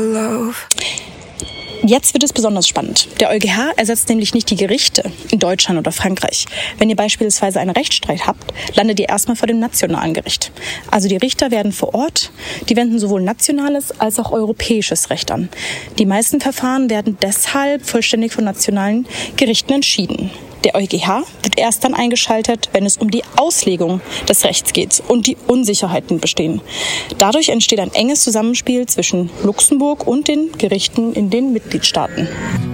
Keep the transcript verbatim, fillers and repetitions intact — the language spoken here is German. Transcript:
Jetzt wird es besonders spannend. Der EuGH ersetzt nämlich nicht die Gerichte in Deutschland oder Frankreich. Wenn ihr beispielsweise einen Rechtsstreit habt, landet ihr erstmal vor dem nationalen Gericht. Also die Richter werden vor Ort, die wenden sowohl nationales als auch europäisches Recht an. Die meisten Verfahren werden deshalb vollständig von nationalen Gerichten entschieden. Der EuGH wird erst dann eingeschaltet, wenn es um die Auslegung des Rechts geht und die Unsicherheiten bestehen. Dadurch entsteht ein enges Zusammenspiel zwischen Luxemburg und den Gerichten in den Mitgliedstaaten.